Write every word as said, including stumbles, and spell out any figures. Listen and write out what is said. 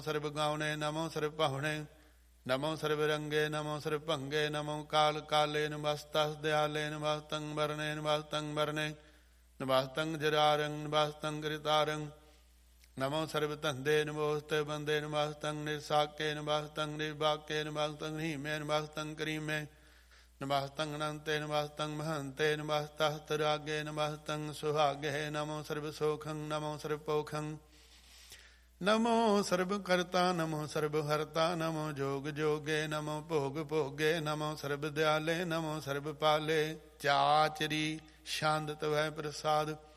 ਸਰਬ ਗਾਉਣੇ ਨਮੋ ਸਰਬ ਭਾਉਣੇ ਨਮੋ ਸਰਬ ਰੰਗੇ ਨਮੋ ਸਰਬ ਭੰਗੇ ਨਮੋ ਕਾਲ ਕਾਲੇ ਨਮਸਤਸ ਦਿਆਲੇ ਨਮਸਤੰ ਵਰਨੇ ਨਮਸਤੰ ਵਰਨੇ ਨਮਸਤੰ ਜਰਾਰੰ ਨਮਸਤੰ ਗ੍ਰਿਤਾਰੰ ਨਮੋ ਸਰਬ ਧੰਦੇ ਨਮੋਸਤੇ ਬੰਦੇ ਨਮਸਤੰ ਨਿਰਸਾਕੇ ਨਮਸਤੰ ਨਿਰਬਾਕੇ ਨਮਸਤੰ ਹੀਮੇ ਨਮਸਤੰ ਕਰੀਮੇ ਨਮਸਤੰ ਅਨੰਤੇ ਨਮਸਤੰ ਮਹੰਤੇ ਨਮਸਤਸਤ ਰਾਗੇ ਨਮਸਤੰ ਸੁਹਾਗੇ ਨਮੋ ਸਰਬ ਸੋਖੰ ਨਮੋ ਸਰਬ ਪੋਖੰ ਨਮੋ ਸਰਬ ਕਰਤਾ ਨਮੋ ਸਰਬ ਹਰਤਾ ਨਮੋ ਜੋਗ ਜੋਗੇ ਨਮੋ ਭੋਗ ਭੋਗੇ ਨਮੋ ਸਰਬ ਦਿਆਲੇ ਨਮੋ ਸਰਬ ਪਾਲੇ ਚਾਚਰੀ ਛੰਦ ਤਵੈ ਪ੍ਰਸਾਦ